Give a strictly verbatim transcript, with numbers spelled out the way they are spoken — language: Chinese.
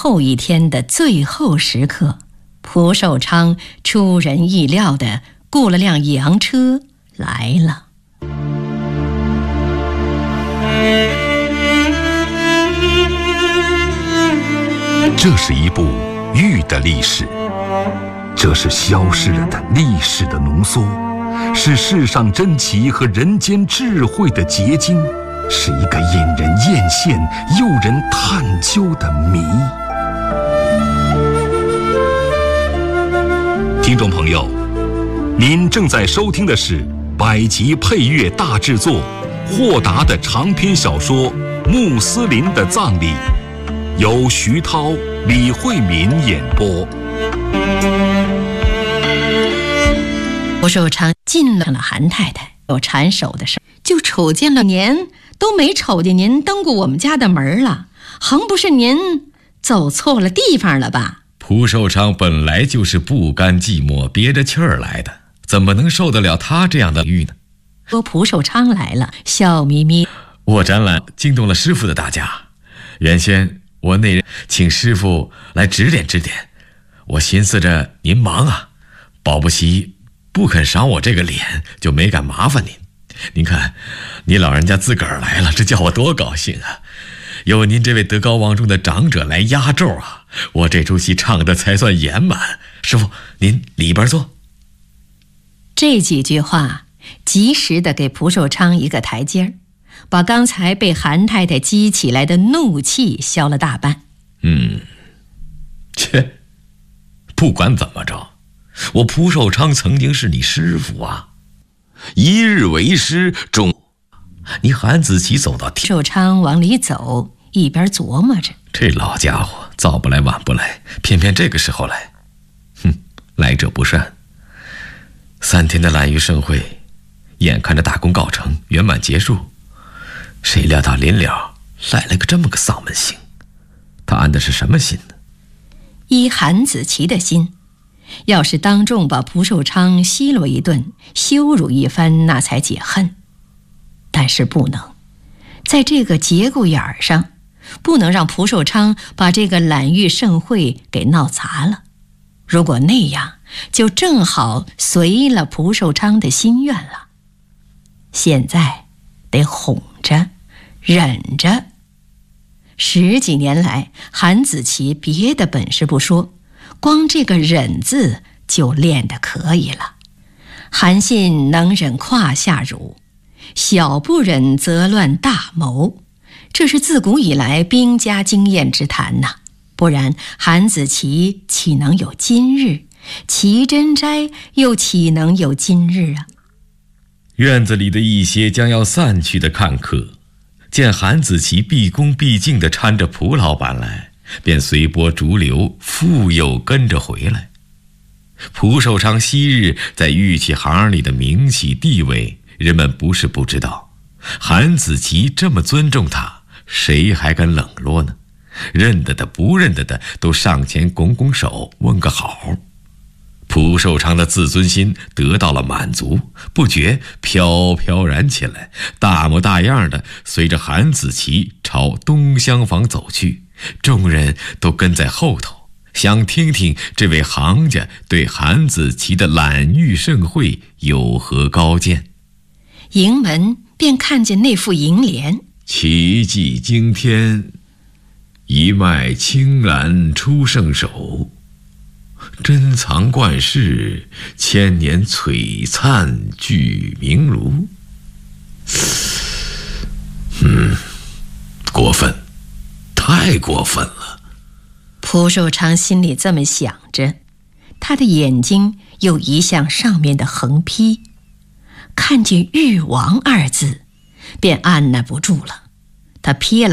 后一天的最后时刻，蒲寿昌出人意料地雇了辆洋车来了。 这是一部玉的历史，这是消失了的历史的浓缩，是世上珍奇和人间智慧的结晶，是一个引人艳羡、诱人探究的谜。听众朋友，您正在收听的是百集配乐大制作豁达的长篇小说《穆斯林的葬礼》，由徐涛、李慧敏演播。 蒲寿昌进了韩太太有缠手的事，就瞅见了您，都没瞅见您登过我们家的门了，横不是您走错了地方了吧？ 蒲寿昌本来就是不甘寂寞憋着气儿来的，怎么能受得了他这样的遇呢？ 说蒲寿昌来了，笑眯眯。 我展览惊动了师傅的大家，原先我那人请师傅来指点指点，我寻思着您忙啊，保不齐不肯赏我这个脸，就没敢麻烦您。您看你老人家自个儿来了，这叫我多高兴啊，有您这位德高望重的长者来压轴啊，我这出戏唱的才算圆满。师傅您里边坐。 这几句话及时地给蒲寿昌一个台阶儿，把刚才被韩太太激起来的怒气消了大半。 嗯，切，不管怎么着，我蒲寿昌曾经是你师傅啊，一日为师，终。你韩子琪走到蒲寿昌往里走，一边琢磨着， 这老家伙早不来晚不来，偏偏这个时候来，哼，来者不善。三天的揽玉盛会，眼看着大功告成，圆满结束，谁料到临了来了个这么个丧门星，他安的是什么心呢？ 依韩子琪的心，要是当众把蒲寿昌奚落一顿，羞辱一番，那才解恨。但是不能，在这个节骨眼儿上，不能让蒲寿昌把这个揽玉盛会给闹砸了。如果那样，就正好随了蒲寿昌的心愿了。现在得哄着忍着。十几年来，韩子琪别的本事不说，光这个忍字就练得可以了。韩信能忍胯下辱，小不忍则乱大谋，这是自古以来兵家经验之谈呐、啊。不然韩子琪岂能有今日？齐真斋又岂能有今日啊？ 院子里的一些将要散去的看客，见韩子琪毕恭毕敬地搀着蒲老板来，便随波逐流，复又跟着回来。蒲寿昌昔日在玉器行里的名气地位，人们不是不知道，韩子琪这么尊重他，谁还敢冷落呢？认得的不认得的都上前拱拱手，问个好。蒲寿昌的自尊心得到了满足，不觉飘飘然起来，大模大样的随着韩子琪朝东厢房走去，众人都跟在后头，想听听这位行家对韩子琪的揽玉盛会有何高见。 迎门便看见那副楹联： 奇迹惊天，一脉青蓝出圣手，珍藏冠世，千年璀璨聚明炉。嗯，过分，太过分了。 蒲寿昌心里这么想着，他的眼睛又移向上面的横批，看见玉王二字，便按捺不住了，他瞥了